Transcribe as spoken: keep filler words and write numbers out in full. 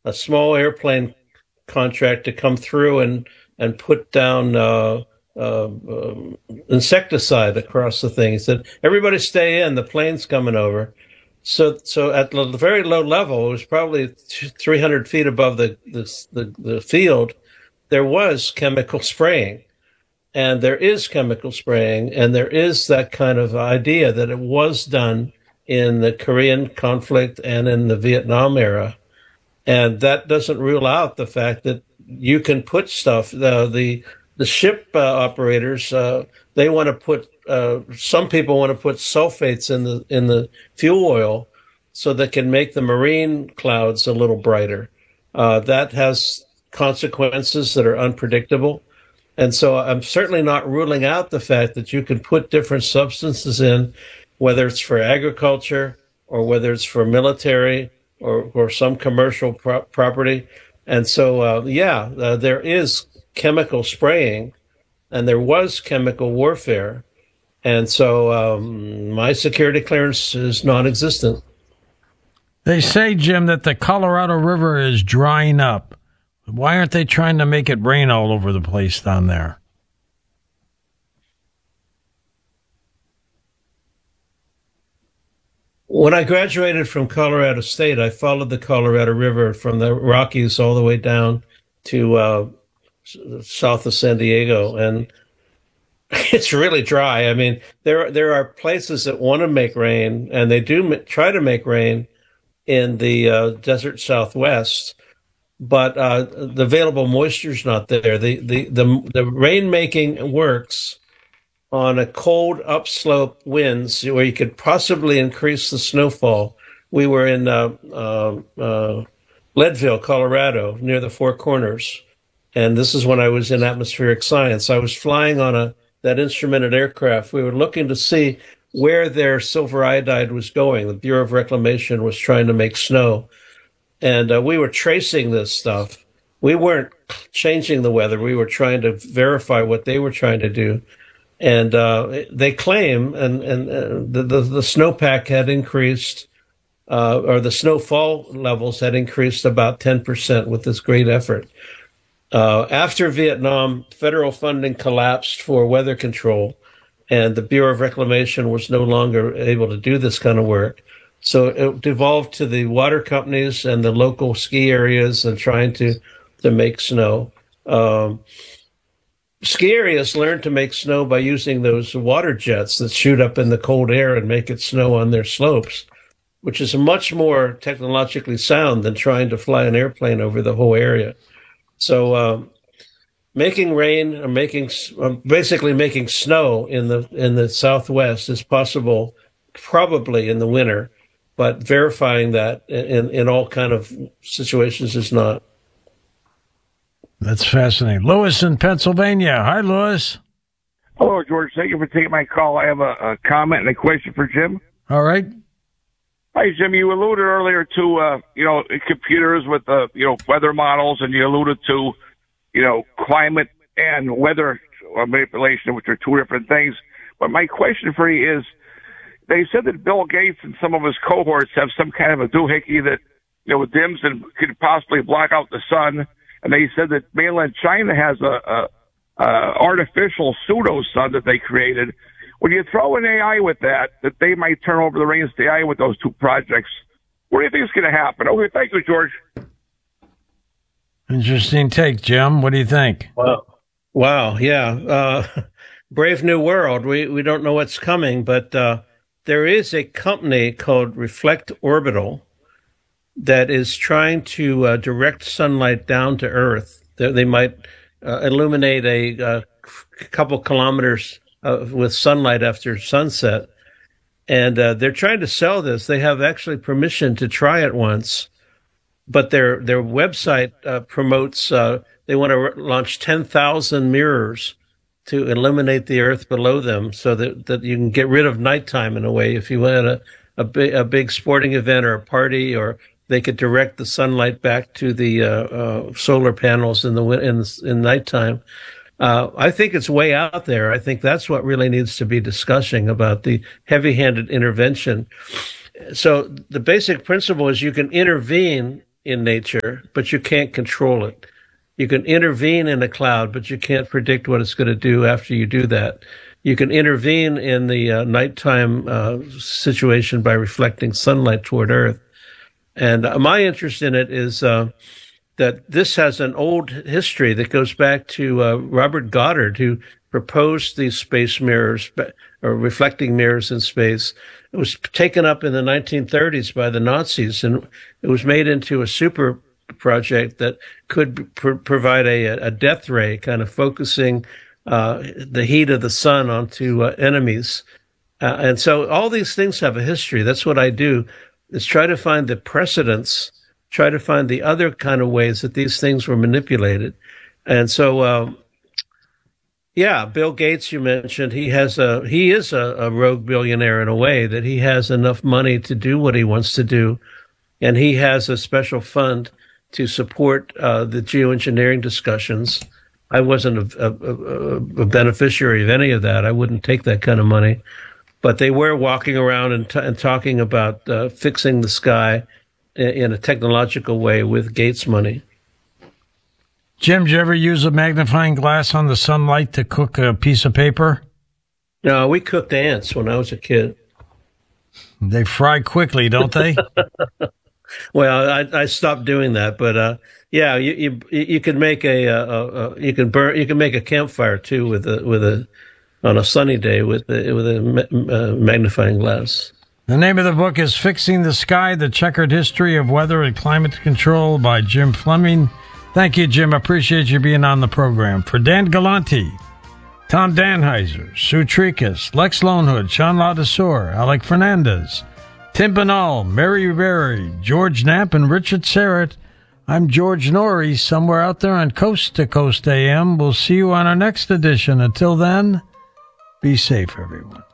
a small airplane contract to come through and and put down uh, uh, um, insecticide across the thing. He said, "Everybody stay in. The plane's coming over." So, so at the very low level, it was probably three hundred feet above the, the the the field. There was chemical spraying, and there is chemical spraying, and there is that kind of idea that it was done in the Korean conflict and in the Vietnam era. And that doesn't rule out the fact that you can put stuff. The the, the ship uh, operators uh, they want to put. Uh, some people want to put sulfates in the in the fuel oil so that can make the marine clouds a little brighter. Uh, that has consequences that are unpredictable. And so I'm certainly not ruling out the fact that you can put different substances in, whether it's for agriculture or whether it's for military or, or some commercial pro- property. And so, uh, yeah, uh, there is chemical spraying and there was chemical warfare. And so um, my security clearance is non-existent. They say, Jim, that the Colorado River is drying up. Why aren't they trying to make it rain all over the place down there? When I graduated from Colorado State, I followed the Colorado River from the Rockies all the way down to uh, south of San Diego, and it's really dry. I mean, there there are places that want to make rain, and they do m- try to make rain in the uh, desert Southwest, but uh, the available moisture is not there. The the the, the rain making works on a cold upslope winds where you could possibly increase the snowfall. We were in uh, uh, uh, Leadville, Colorado, near the Four Corners, and this is when I was in atmospheric science. I was flying on a that instrumented aircraft. We were looking to see where their silver iodide was going. The Bureau of Reclamation was trying to make snow, and uh, we were tracing this stuff. We weren't changing the weather. We were trying to verify what they were trying to do. And uh, they claim, and, and uh, the, the, the snowpack had increased, uh, or the snowfall levels had increased about ten percent with this great effort. Uh, after Vietnam, federal funding collapsed for weather control, and the Bureau of Reclamation was no longer able to do this kind of work. So it devolved to the water companies and the local ski areas and trying to, to make snow. Um, Ski areas learn to make snow by using those water jets that shoot up in the cold air and make it snow on their slopes, which is much more technologically sound than trying to fly an airplane over the whole area. So um, making rain or making uh, basically making snow in the in the Southwest is possible, probably in the winter, but verifying that in in all kind of situations is not. That's fascinating. Lewis in Pennsylvania. Hi, Lewis. Hello, George. Thank you for taking my call. I have a, a comment and a question for Jim. All right. Hi, Jim. You alluded earlier to, uh, you know, computers with, uh, you know, weather models, and you alluded to, you know, climate and weather manipulation, which are two different things. But my question for you is, they said that Bill Gates and some of his cohorts have some kind of a doohickey that, you know, dims and could possibly block out the sun. And they said that mainland China has a, a, a artificial pseudo sun that they created. When you throw in A I with that, that they might turn over the reins to A I with those two projects. What do you think is going to happen? Okay, thank you, George. Interesting take, Jim. What do you think? Wow, wow, yeah, uh, brave new world. We we don't know what's coming, but uh, there is a company called Reflect Orbital that is trying to uh, direct sunlight down to Earth. They, they might uh, illuminate a, a couple kilometers uh, with sunlight after sunset. And uh, they're trying to sell this. They have actually permission to try it once, but their their website uh, promotes, uh, they want to re- launch ten thousand mirrors to illuminate the Earth below them so that, that you can get rid of nighttime in a way. If you went a, a, big, a big sporting event or a party, or they could direct the sunlight back to the uh, uh, solar panels in the in, in nighttime. Uh, I think it's way out there. I think that's what really needs to be discussing about the heavy-handed intervention. So the basic principle is you can intervene in nature, but you can't control it. You can intervene in a cloud, but you can't predict what it's going to do after you do that. You can intervene in the uh, nighttime uh, situation by reflecting sunlight toward Earth. And uh, my interest in it is uh, that this has an old history that goes back to uh, Robert Goddard, who proposed these space mirrors, or reflecting mirrors in space. It was taken up in the nineteen thirties by the Nazis, and it was made into a super project that could pr- provide a, a death ray, kind of focusing uh, the heat of the sun onto uh, enemies. Uh, and so all these things have a history. That's what I do, is try to find the precedents, try to find the other kind of ways that these things were manipulated. And so, um, yeah, Bill Gates, you mentioned, he has a, he is a, a rogue billionaire in a way, that he has enough money to do what he wants to do. And he has a special fund to support uh, the geoengineering discussions. I wasn't a, a, a beneficiary of any of that. I wouldn't take that kind of money. But they were walking around and, t- and talking about uh, fixing the sky in, in a technological way with Gates money. Jim, did you ever use a magnifying glass on the sunlight to cook a piece of paper? No, we cooked ants when I was a kid. They fry quickly, don't they? Well, I, I stopped doing that, but uh, yeah, you you you can make a, a, a you can burn you can make a campfire too with a with a on a sunny day with a, with a uh, magnifying glass. The name of the book is Fixing the Sky: The Checkered History of Weather and Climate Control by Jim Fleming. Thank you, Jim. I appreciate you being on the program. For Dan Galante, Tom Danheiser, Sue Tricas, Lex Lonehood, Sean Ladesseur, Alec Fernandez, Tim Banal, Mary Berry, George Knapp, and Richard Serrett, I'm George Norrie, somewhere out there on Coast to Coast A M. We'll see you on our next edition. Until then, be safe, everyone.